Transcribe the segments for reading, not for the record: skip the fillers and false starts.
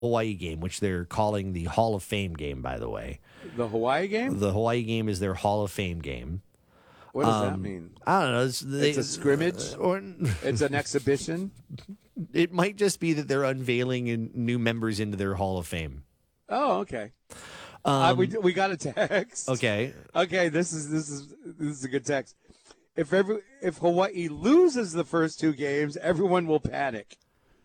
Hawaii game, which they're calling the Hall of Fame game, by the way. The Hawaii game? The Hawaii game is their Hall of Fame game. What does that mean? I don't know. It's a scrimmage? Or It's an exhibition? it might just be that they're unveiling new members into their Hall of Fame. Oh, okay. We got a text. Okay. Okay, this is a good text. If Hawaii loses the first two games, everyone will panic.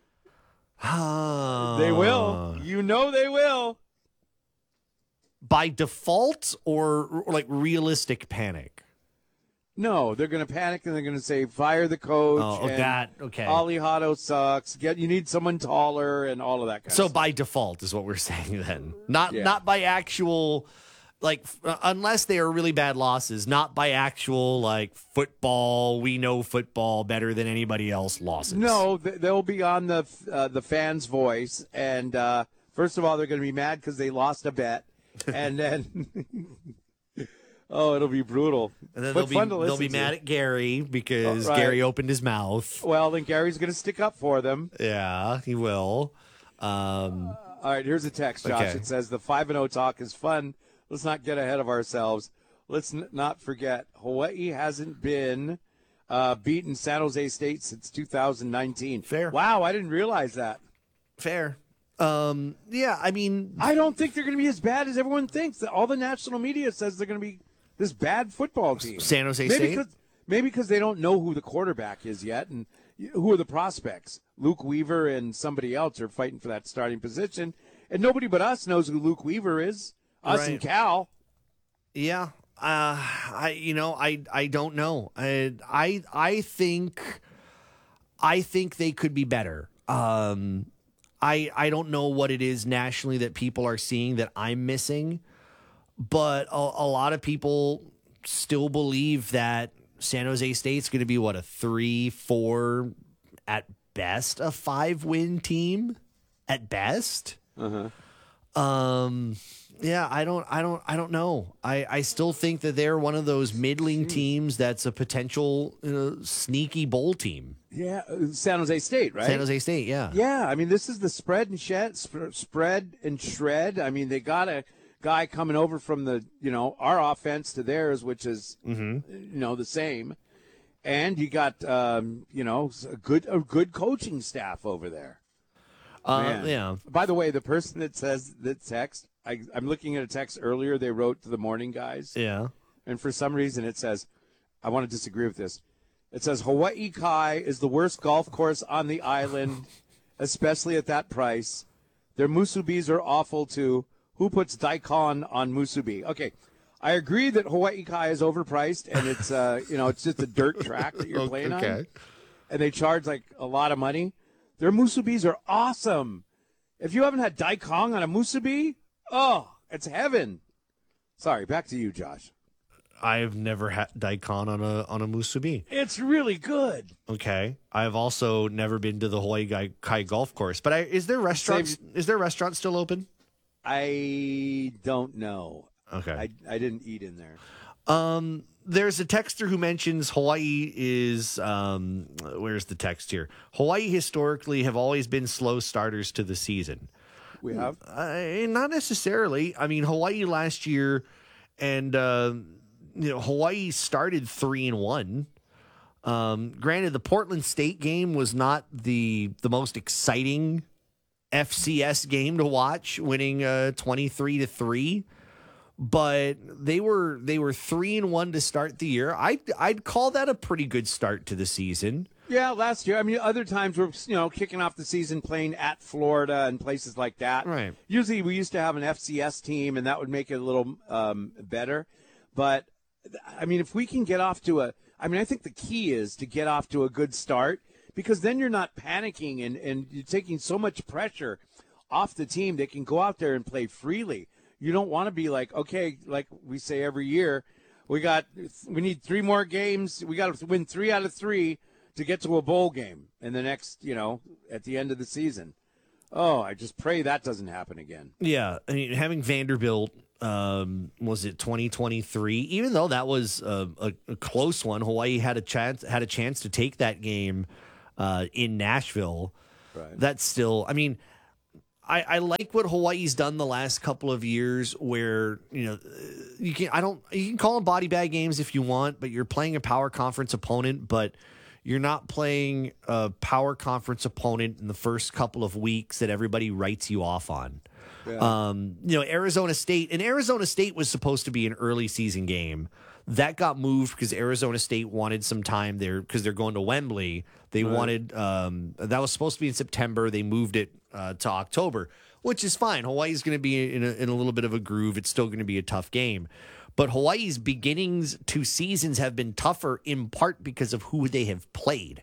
They will. You know they will. By default or like realistic panic? No, they're going to panic and they're going to say fire the coach. Oh, and that okay. Ali Hotto sucks. You need someone taller and all of that kind of stuff. So by default is what we're saying then. Not by actual unless they are really bad losses, not by actual like football, we know football better than anybody else losses. No, they'll be on the fans' voice and first of all they're going to be mad cuz they lost a bet and then oh, it'll be brutal. And then they'll be mad at Gary because Gary opened his mouth. Well, then Gary's going to stick up for them. Yeah, he will. All right, here's a text, Josh. Okay. It says the 5-0 talk is fun. Let's not get ahead of ourselves. Let's not forget Hawaii hasn't been beaten San Jose State since 2019. Fair. Wow, I didn't realize that. Fair. Yeah, I mean, I don't think they're going to be as bad as everyone thinks. All the national media says they're going to be this bad football team. San Jose State? Maybe because they don't know who the quarterback is yet and who are the prospects. Luke Weaver and somebody else are fighting for that starting position, and nobody but us knows who Luke Weaver is. Us and Cal. Yeah. I don't know. I think they could be better. I don't know what it is nationally that people are seeing that I'm missing, but a lot of people still believe that San Jose State's going to be a 3-4 at best, a 5-win team at best. Yeah, I don't know. I still think that they're one of those middling teams that's a potential sneaky bowl team. Yeah, San Jose State, right? San Jose State, yeah. Yeah, I mean, this is the spread and shred. I mean, they got a guy coming over from the, our offense to theirs, which is, the same. And you got, a good coaching staff over there. Yeah. By the way, the person that says that text, I'm looking at a text earlier they wrote to the morning guys. Yeah. And for some reason it says, I want to disagree with this. It says Hawaii Kai is the worst golf course on the island, especially at that price. Their musubis are awful too. Who puts daikon on musubi? Okay, I agree that Hawaii Kai is overpriced and it's it's just a dirt track that you're playing on, and they charge like a lot of money. Their musubis are awesome. If you haven't had daikon on a musubi, oh, it's heaven. Sorry, back to you, Josh. I've never had daikon on a musubi. It's really good. Okay. I've also never been to the Hawaii Kai golf course. But is their restaurant still open? I don't know. Okay. I didn't eat in there. There's a texter who mentions Hawaii is where's the text here? Hawaii historically have always been slow starters to the season. We have? Not necessarily. I mean, Hawaii last year and Hawaii started 3-1. Granted, the Portland State game was not the most exciting FCS game to watch, winning 23-3. But they were 3-1 to start the year. I'd call that a pretty good start to the season. Yeah, last year. I mean, other times we're kicking off the season playing at Florida and places like that. Right. Usually we used to have an FCS team, and that would make it a little better. But I mean, if we can get off to I think the key is to get off to a good start, because then you're not panicking and you're taking so much pressure off the team. They can go out there and play freely. You don't want to be like, okay, like we say every year, we need 3 more games. We got to win 3 out of 3 to get to a bowl game in the next, at the end of the season. Oh, I just pray that doesn't happen again. Yeah, I mean, having Vanderbilt, was it 2023? Even though that was a close one, Hawaii had a chance to take that game in Nashville. Right. That's still, I mean, I like what Hawaii's done the last couple of years where, you can call them body bag games if you want, but you're playing a power conference opponent, but you're not playing a power conference opponent in the first couple of weeks that everybody writes you off on. Yeah. Arizona State was supposed to be an early season game. That got moved because Arizona State wanted some time there because they're going to Wembley. They wanted that was supposed to be in September. They moved it to October, which is fine. Hawaii's going to be in a little bit of a groove. It's still going to be a tough game. But Hawaii's beginnings to seasons have been tougher in part because of who they have played.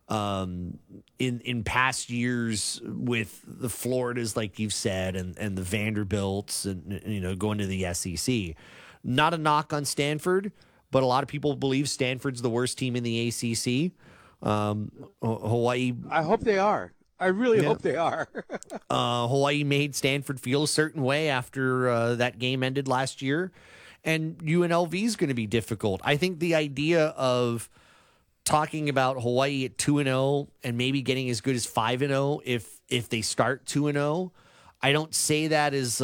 In past years with the Floridas, like you've said, and the Vanderbilts, and going to the SEC. Not a knock on Stanford, but a lot of people believe Stanford's the worst team in the ACC. Hawaii. I hope they are. I really hope they are. Hawaii made Stanford feel a certain way after that game ended last year, and UNLV is going to be difficult. I think the idea of talking about Hawaii at 2-0 and maybe getting as good as 5-0 if they start 2-0, I don't say that as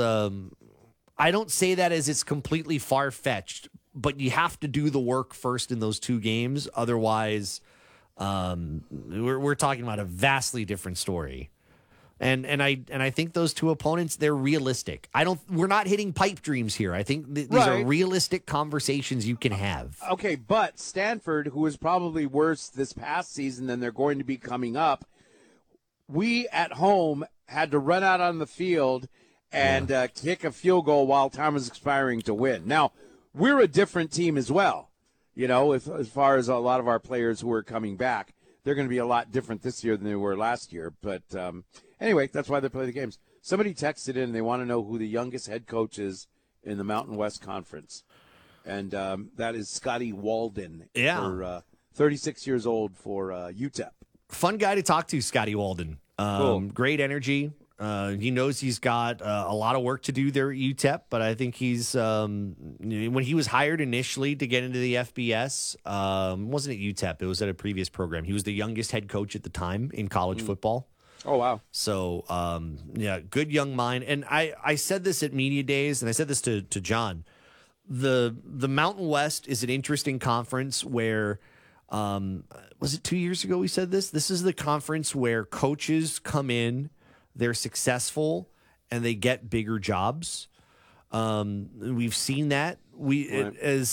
it's completely far-fetched, but you have to do the work first in those two games. Otherwise, we're talking about a vastly different story. And I think those two opponents, they're realistic. We're not hitting pipe dreams here. I think these are realistic conversations you can have. Okay, but Stanford, who was probably worse this past season than they're going to be coming up, we at home had to run out on the field and kick a field goal while time was expiring to win. Now, we're a different team as well. As far as a lot of our players who are coming back, they're going to be a lot different this year than they were last year. But anyway, that's why they play the games. Somebody texted in, they want to know who the youngest head coach is in the Mountain West Conference. And that is Scotty Walden. Yeah. For 36 years old for UTEP. Fun guy to talk to, Scotty Walden. Cool. Great energy. He knows he's got a lot of work to do there at UTEP, but I think he's when he was hired initially to get into the FBS, wasn't at UTEP, it was at a previous program. He was the youngest head coach at the time in college football. Oh, wow. So, good young mind. And I said this at Media Days, and I said this to John. The Mountain West is an interesting conference where, was it 2 years ago we said this? This is the conference where coaches come in, they're successful, and they get bigger jobs. We've seen that. As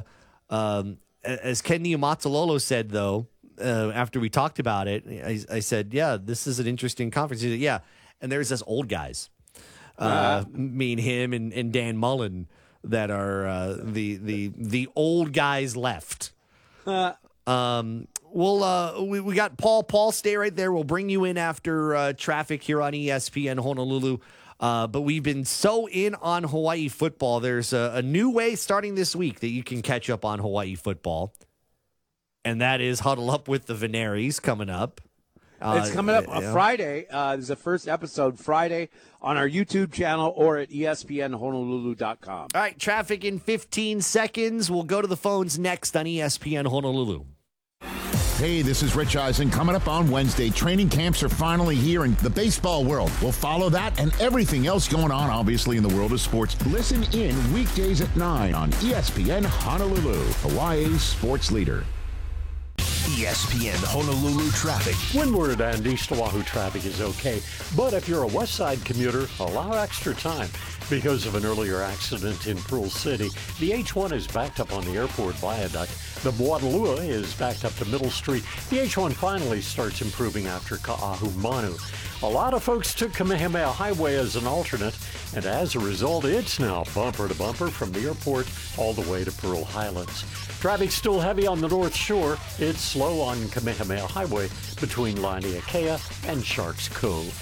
Ken Niumatalolo said, though, after we talked about it, I said, "Yeah, this is an interesting conference." He said, "Yeah," and there's us old guys, me and him and Dan Mullen, that are the old guys left. We got Paul. Paul, stay right there. We'll bring you in after traffic here on ESPN Honolulu. But we've been so in on Hawaii football. There's a new way starting this week that you can catch up on Hawaii football. And that is Huddle Up with the Venaries coming up. It's coming up Friday. There's a first episode Friday on our YouTube channel or at ESPNHonolulu.com. All right, traffic in 15 seconds. We'll go to the phones next on ESPN Honolulu. Hey, this is Rich Eisen. Coming up on Wednesday, training camps are finally here in the baseball world. We'll follow that and everything else going on, obviously, in the world of sports. Listen in weekdays at 9 on ESPN Honolulu, Hawaii's sports leader. ESPN Honolulu traffic. Windward and East Oahu traffic is okay, but if you're a west side commuter, allow extra time. Because of an earlier accident in Pearl City, the H1 is backed up on the airport viaduct. The Moanalua is backed up to Middle Street. The H1 finally starts improving after Ka'ahumanu. A lot of folks took Kamehameha Highway as an alternate, and as a result, it's now bumper to bumper from the airport all the way to Pearl Highlands. Traffic's still heavy on the North Shore. It's slow on Kamehameha Highway between Laniakea and Sharks Cove.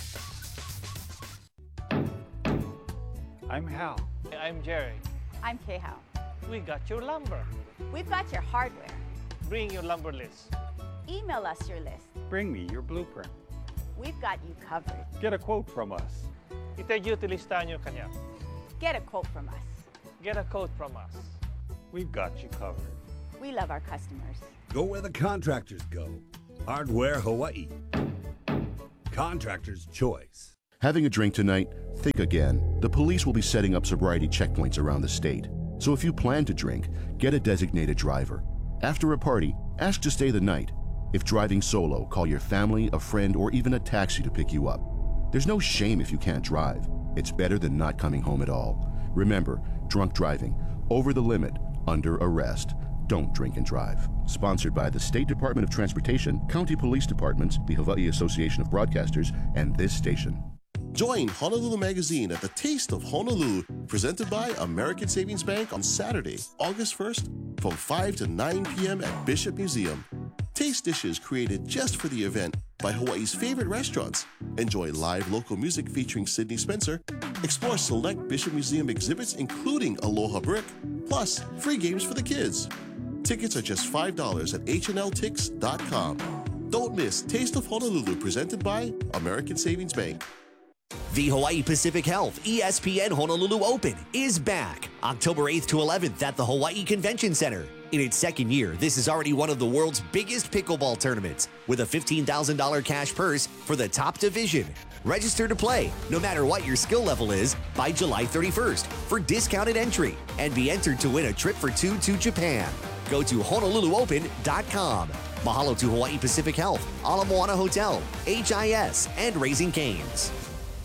I'm Hal. I'm Jerry. I'm Kay-Hao. We got your lumber. We've got your hardware. Bring your lumber list. Email us your list. Bring me your blueprint. We've got you covered. Get a quote from us. Itajuti listahan nyo kanya. Get a quote from us. Get a quote from us. We've got you covered. We love our customers. Go where the contractors go. Hardware Hawaii. Contractor's choice. Having a drink tonight? Think again. The police will be setting up sobriety checkpoints around the state. So if you plan to drink, get a designated driver. After a party, ask to stay the night. If driving solo, call your family, a friend, or even a taxi to pick you up. There's no shame if you can't drive. It's better than not coming home at all. Remember, drunk driving, over the limit, under arrest. Don't drink and drive. Sponsored by the State Department of Transportation, County Police Departments, the Hawaii Association of Broadcasters, and this station. Join Honolulu Magazine at the Taste of Honolulu, presented by American Savings Bank on Saturday, August 1st, from 5 to 9 p.m. at Bishop Museum. Taste dishes created just for the event by Hawaii's favorite restaurants. Enjoy live local music featuring Sydney Spencer. Explore select Bishop Museum exhibits, including Aloha Brick, plus free games for the kids. Tickets are just $5 at hnltix.com. Don't miss Taste of Honolulu, presented by American Savings Bank. The Hawaii Pacific Health ESPN Honolulu Open is back October 8th to 11th at the Hawaii Convention Center. In its second year, this is already one of the world's biggest pickleball tournaments with a $15,000 cash purse for the top division. Register to play, no matter what your skill level is, by July 31st for discounted entry and be entered to win a trip for two to Japan. Go to HonoluluOpen.com. Mahalo to Hawaii Pacific Health, Ala Moana Hotel, HIS, and Raising Cane's.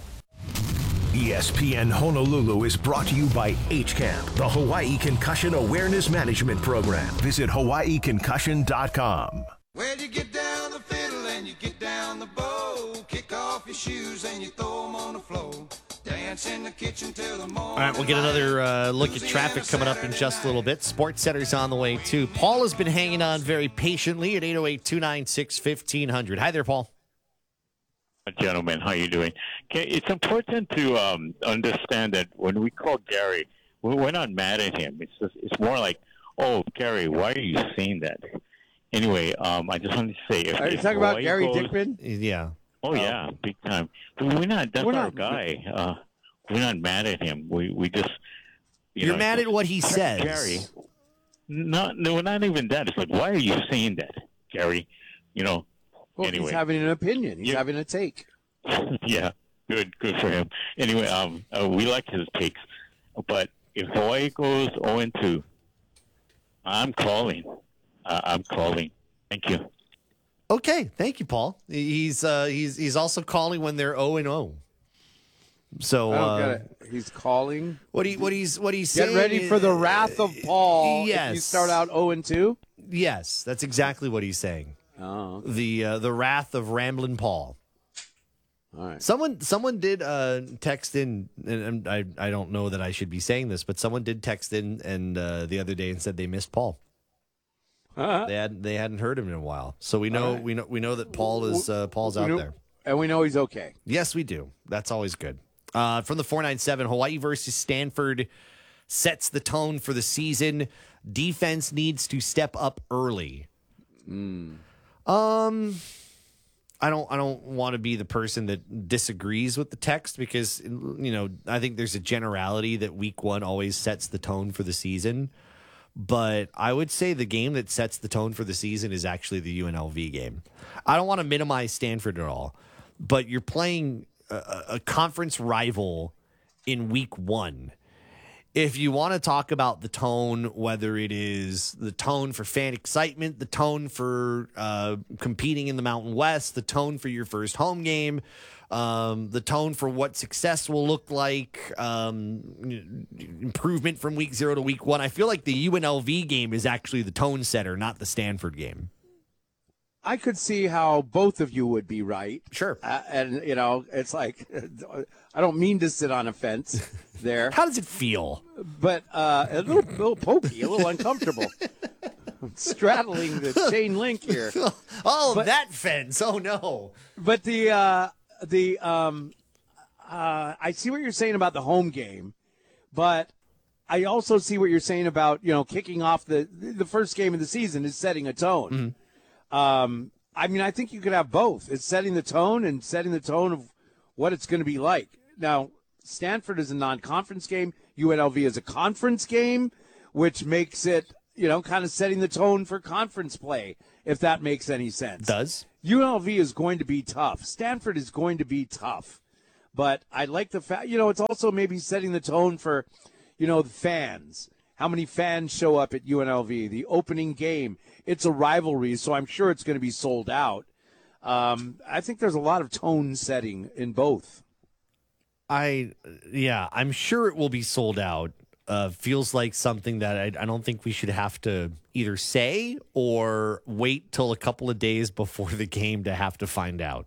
ESPN Honolulu is brought to you by HCAMP, the Hawaii Concussion Awareness Management Program. Visit hawaiiconcussion.com. Well, you get down the fiddle and you get down the bow, kick off your shoes and you throw them on the floor, dance in the kitchen till the morning. All right, we'll get another look at traffic coming up in just a little bit. Sports Center's on the way, too. Paul has been hanging on very patiently at 808-296-1500. Hi there, Paul. Gentlemen, how you doing? Okay, it's important to understand that when we call Gary, we're not mad at him. It's more like, oh, Gary, why are you saying that? Anyway, I just wanted to say, are you talking about Gary Dickman? Yeah. Oh yeah, big time. But we're not. That's our guy. We're not mad at him. We just. You're mad at what he says, Gary. No, not even that. It's like, why are you saying that, Gary? Well, anyway, he's having an opinion. He's having a take. Yeah, good for him. Anyway, we like his takes, but if Hawaii goes 0-2, I'm calling. Thank you. Okay, thank you, Paul. He's also calling when they're 0-0. So I don't get it. He's calling. What he's Get saying. Get ready for the wrath of Paul. Yes. If you start out 0-2. Yes, that's exactly what he's saying. Oh, okay. The wrath of Ramblin' Paul. All right. Someone did text in, and I don't know that I should be saying this, but someone did text in and the other day and said they missed Paul. They hadn't heard him in a while, so we know that Paul is Paul's out there, and we know he's okay. Yes, we do. That's always good. From the 497, Hawaii versus Stanford sets the tone for the season. Defense needs to step up early. I don't want to be the person that disagrees with the text because I think there's a generality that week one always sets the tone for the season. But I would say the game that sets the tone for the season is actually the UNLV game. I don't want to minimize Stanford at all, but you're playing a conference rival in week one. If you want to talk about the tone, whether it is the tone for fan excitement, the tone for competing in the Mountain West, the tone for your first home game, the tone for what success will look like, improvement from week 0 to week 1, I feel like the UNLV game is actually the tone setter, not the Stanford game. I could see how both of you would be right. Sure. And, it's like, I don't mean to sit on a fence there. How does it feel? But a little pokey, a little uncomfortable. I'm straddling the chain link here. That fence. Oh, no. But I see what you're saying about the home game, but I also see what you're saying about, kicking off the first game of the season is setting a tone. Mm-hmm. I think you could have both. It's setting the tone and setting the tone of what it's going to be like. Now, Stanford is a non-conference game. UNLV is a conference game, which makes it, kind of setting the tone for conference play, if that makes any sense. Does. UNLV is going to be tough. Stanford is going to be tough. But I like the fact, it's also maybe setting the tone for, the fans. How many fans show up at UNLV? The opening game. It's a rivalry, so I'm sure it's going to be sold out. I think there's a lot of tone setting in both. I'm sure it will be sold out. Feels like something that I don't think we should have to either say or wait till a couple of days before the game to have to find out.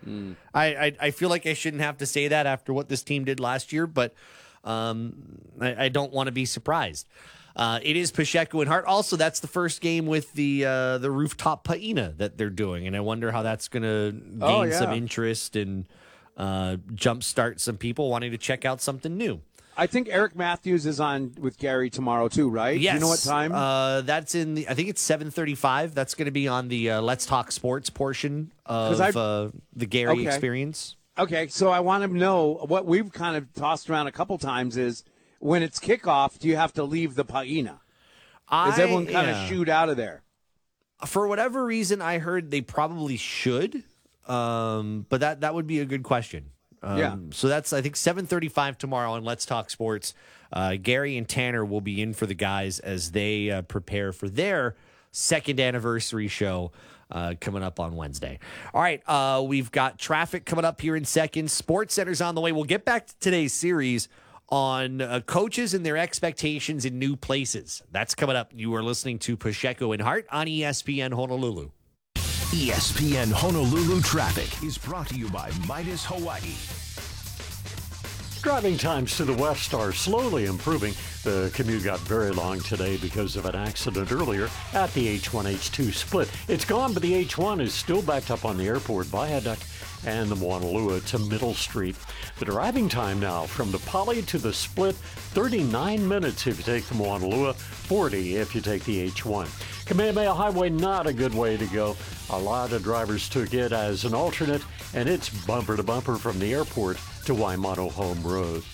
I feel like I shouldn't have to say that after what this team did last year, but I don't want to be surprised. It is Pacheco and Hart. Also, that's the first game with the rooftop paina that they're doing, and I wonder how that's going to gain some interest and jumpstart some people wanting to check out something new. I think Eric Matthews is on with Gary tomorrow too, right? Yes. Do you know what time? That's I think it's 7:35. That's going to be on the Let's Talk Sports portion of the Gary experience. Okay, so I want to know what we've kind of tossed around a couple times is when it's kickoff, do you have to leave the paina? Does everyone kind of shoot out of there? For whatever reason, I heard they probably should, but that would be a good question. So that's, I think, 7:35 tomorrow on Let's Talk Sports. Gary and Tanner will be in for the guys as they prepare for their second anniversary show coming up on Wednesday. All right, we've got traffic coming up here in seconds. Sports Center's on the way. We'll get back to today's series on coaches and their expectations in new places. That's coming up. You are listening to Pacheco and Hart on ESPN Honolulu. ESPN Honolulu Traffic is brought to you by Midas Hawaii. Driving times to the west are slowly improving. The commute got very long today because of an accident earlier at the H1-H2 split. It's gone, but the H1 is still backed up on the airport viaduct and the Moanalua to Middle Street. The driving time now from the Poly to the split, 39 minutes if you take the Moanalua, 40 if you take the H1. Kamehameha Highway, not a good way to go. A lot of drivers took it as an alternate, and it's bumper to bumper from the airport to Waimano Home Road.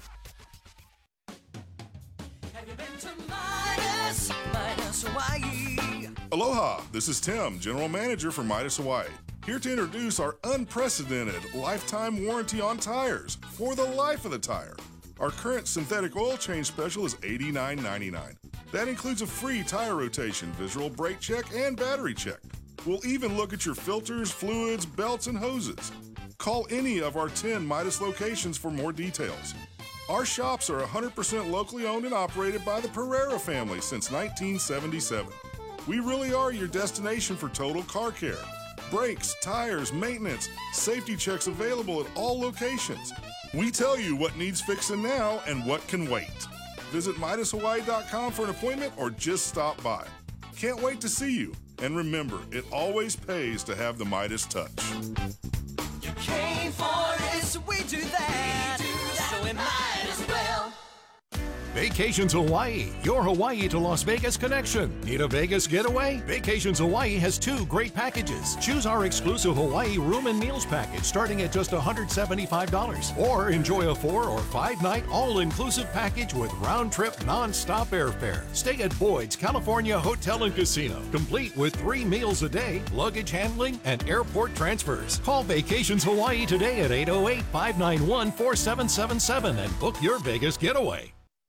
Have you been to Midas Hawaii? Aloha, this is Tim, General Manager for Midas Hawaii. Here to introduce our unprecedented lifetime warranty on tires for the life of the tire. Our current synthetic oil change special is $89.99. That includes a free tire rotation, visual brake check, and battery check. We'll even look at your filters, fluids, belts, and hoses. Call any of our 10 Midas locations for more details. Our shops are 100% locally owned and operated by the Pereira family since 1977. We really are your destination for total car care. Brakes, tires, maintenance, safety checks available at all locations. We tell you what needs fixing now and what can wait. Visit MidasHawaii.com for an appointment or just stop by. Can't wait to see you. And remember, it always pays to have the Midas touch. You came for it, so we do that. So we might as well. Vacations Hawaii, your Hawaii to Las Vegas connection. Need a Vegas getaway? Vacations Hawaii has two great packages. Choose our exclusive Hawaii room and meals package starting at just $175. Or enjoy a 4 or 5 night all-inclusive package with round-trip non-stop airfare. Stay at Boyd's California Hotel and Casino, complete with 3 meals a day, luggage handling, and airport transfers. Call Vacations Hawaii today at 808-591-4777 and book your Vegas getaway.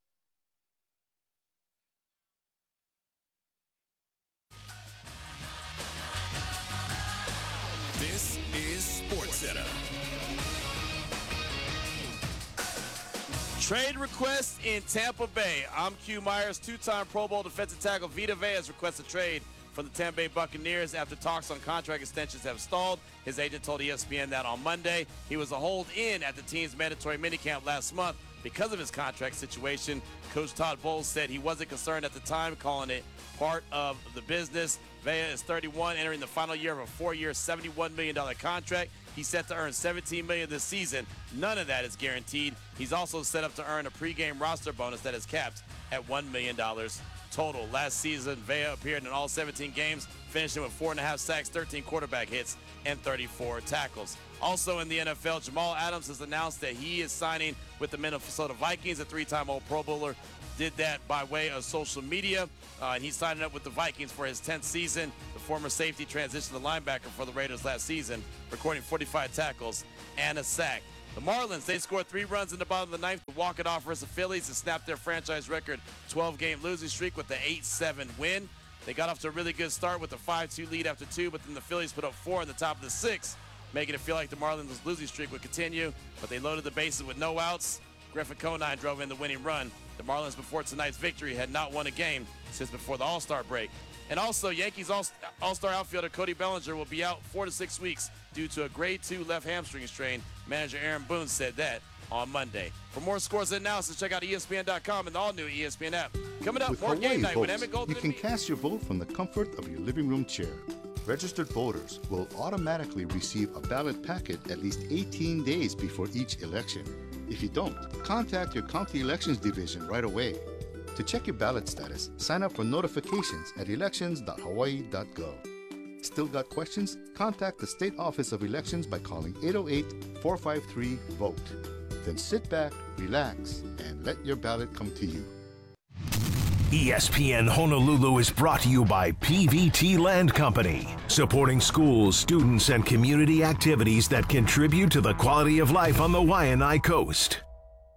This is SportsCenter. Trade request in Tampa Bay. I'm Q Myers, two-time Pro Bowl defensive tackle Vita Vea has requested trade from the Tampa Bay Buccaneers after talks on contract extensions have stalled. His agent told ESPN that on Monday. He was a hold-in at the team's mandatory minicamp last month because of his contract situation. Coach Todd Bowles said he wasn't concerned at the time, calling it part of the business. Vea is 31, entering the final year of a 4-year, $71 million contract. He's set to earn $17 million this season. None of that is guaranteed. He's also set up to earn a pregame roster bonus that is capped at $1 million total. Last season, Vea appeared in all 17 games, finishing with 4.5 sacks, 13 quarterback hits, and 34 tackles. Also in the NFL, Jamal Adams has announced that he is signing with the Minnesota Vikings, a 3-time All Pro Bowler. Did that by way of social media, and he's signing up with the Vikings for his 10th season. The former safety transitioned to linebacker for the Raiders last season, recording 45 tackles and a sack. The Marlins, they scored 3 runs in the bottom of the ninth to walk it off versus the Phillies and snap their franchise record 12-game losing streak with the 8-7 win. They got off to a really good start with a 5-2 lead after 2, but then the Phillies put up 4 in the top of the 6th, making it feel like the Marlins' losing streak would continue, but they loaded the bases with no outs. Griffin Conine drove in the winning run. The Marlins, before tonight's victory, had not won a game since before the All-Star break. And also, Yankees All-Star outfielder Cody Bellinger will be out 4 to 6 weeks due to a grade 2 left hamstring strain. Manager Aaron Boone said that on Monday. For more scores and analysis, check out ESPN.com and the all-new ESPN app. Coming up, With more Hawaii game night with Votes, Emmett Golden. you can cast your vote from the comfort of your living room chair. Registered voters will automatically receive a ballot packet at least 18 days before each election. If you don't, contact your county elections division right away. To check your ballot status, sign up for notifications at elections.hawaii.gov. Still got questions? Contact the State Office of Elections by calling 808-453-VOTE. Then sit back, relax, and let your ballot come to you. ESPN Honolulu is brought to you by PVT Land Company, supporting schools, students, and community activities that contribute to the quality of life on the Waianae Coast.